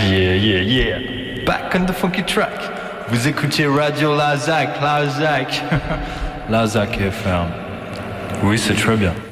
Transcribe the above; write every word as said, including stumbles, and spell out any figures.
Yeah, yeah, yeah. Back on the funky track. Vous écoutez Radio Lazac, Lazac. Lazac F M. Oui, c'est très bien.